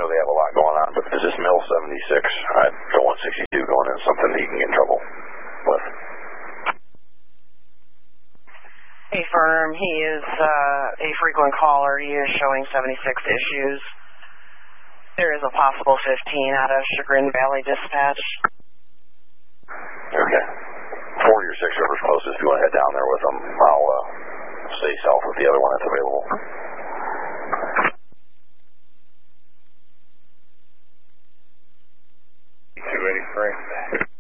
know they have a lot going on, but if it's just Mill 76, I don't want 62 going in something that you can get in trouble with. Hey, firm, he is a frequent caller. He is showing 76 issues. There is a possible 15 out of Chagrin Valley Dispatch. Okay. 40 or 6 Rivers closest. If you want to head down there with them, I'll stay south with the other one that's available. 283.